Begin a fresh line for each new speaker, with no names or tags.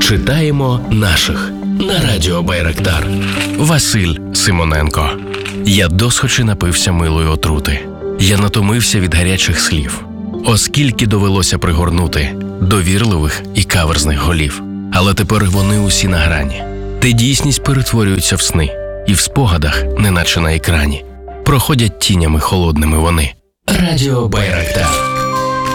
Читаємо наших на радіо Байрактар. Василь Симоненко. Я досхочі напився милої отрути. Я натомився від гарячих слів. Оскільки довелося пригорнути довірливих і каверзних голів. Але тепер вони усі на грані. Де дійсність перетворюється в сни. І в спогадах, неначе на екрані, проходять тінями холодними вони. Радіо Байрактар.